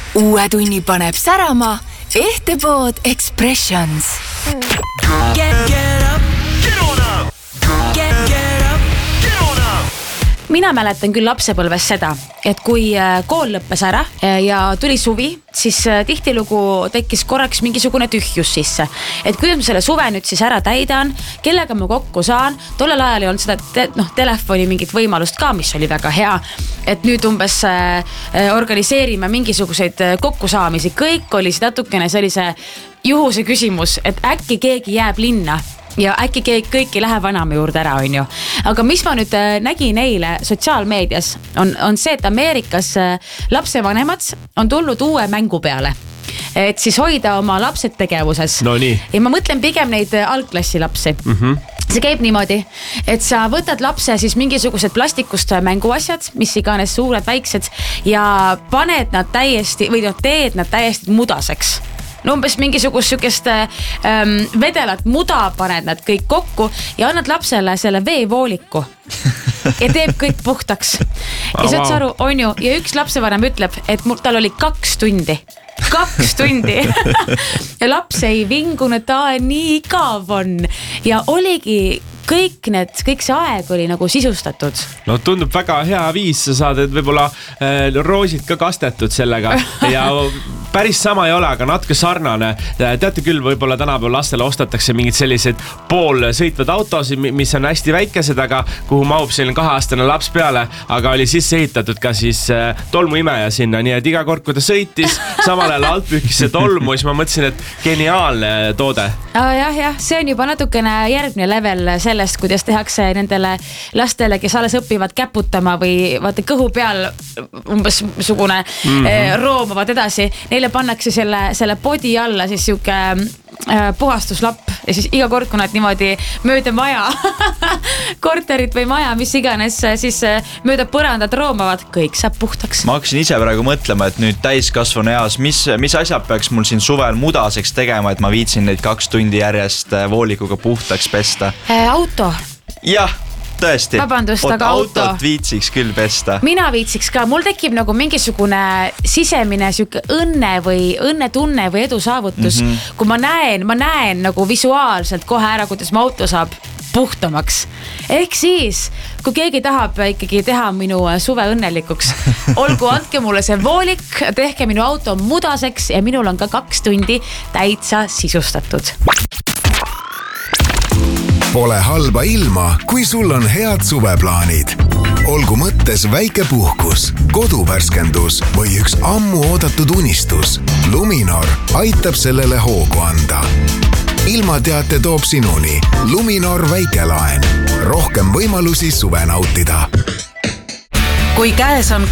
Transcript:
Uue tunni paneb särama Ehtepood Expressions. Get up. Get on up. Get up. Get on up. Mina mäletan küll lapsepõlves seda, et kui kool lõppes ära ja tuli suvi, siis tihtilugu tekkis korraks mingisugune tühjus sisse. Et kuidas ma selle suve nüüd siis ära täidan, kellega ma kokku saan. Tollel ajal ei olnud seda telefoni mingit võimalust ka, mis oli väga hea. Et nüüd umbes organiseerime mingisuguseid kokkusaamisi. Kõik oli natukene sellise juhuse küsimus, et äkki keegi jääb linna. Ja äkki kõik ei lähe vanama juurde ära, on ju. Aga mis ma nüüd nägin eile sotsiaalmeedias on see, et Ameerikas lapsevanemad on tulnud uue mängu peale. Et siis hoida oma lapsed tegevuses. No nii. Ja ma mõtlen pigem neid algklassi lapsi. See käib niimoodi, et sa võtad lapse siis mingisugused plastikust mänguasjad, mis iganes suured, väiksed ja paned nad täiesti või teed nad täiesti mudaseks. No umbes mingisugust sükest vedelat muda paned nad kõik kokku ja annad lapsele selle veevooliku ja teeb kõik puhtaks. Ja saad aru, on ju, ja üks lapsevanem ütleb, et tal oli 2 tundi. 2 tundi. Ja laps ei vingunud, ta nii igav on. Ja oligi kõik see aeg oli nagu sisustatud. No tundub väga hea viis, sa saad, et võib-olla roosid ka kastetud sellega ja päris sama ei ole, aga natuke sarnane. Teate küll, võib-olla tänapäeval lastele ostetakse mingid sellised poolsõitvad autosid, mis on hästi väikesed, aga kuhu mahub selline 2-aastane laps peale, aga oli sisse ehitatud ka siis tolmuimeja sinna, nii et iga kord, kui ta sõitis, samal ajal alt pühkis see tolmu, siis ma mõtlesin, et geniaalne toode. Jah, see on juba natukene järgmine level sellest, kuidas tehakse nendele lastele, kes alles õpivad käputama või vaata kõhu peal umbes sugune roomavad edasi. Neile pannakse selle podi alla siis siuke puhastuslapp ja siis iga kord, kui nad niimoodi mööda maja, korterit või maja, mis iganes, siis mööda põrandat roomavad, kõik saab puhtaks. Ma hakkasin ise praegu mõtlema, et nüüd täiskasvanu eas, mis asjad peaks mul siin suvel mudaseks tegema, et ma viitsin neid 2 tundi järjest voolikuga puhtaks pesta? Auto. Jah. Tõesti. Vabandust, aga autot viitsiks küll pesta. Mina viitsiks ka. Mul tekib nagu mingisugune sisemine siuke õnnetunne või edu saavutus. Kui ma näen nagu visuaalselt kohe ära, kuidas mu auto saab puhtamaks. Ehk siis, kui keegi tahab ikkagi teha minu suve õnnelikuks, olgu andke mulle see voolik, tehke minu auto mudaseks ja minul on ka 2 tundi täitsa sisustatud. Pole halba ilma, kui sul on head suveplaanid. Olgu mõttes väike puhkus, koduvärskendus või üks ammu oodatud unistus. Luminor aitab sellele hoogu anda. Ilmateate toob sinuni Luminor väikelaen. Rohkem võimalusi suve nautida. Kui käes on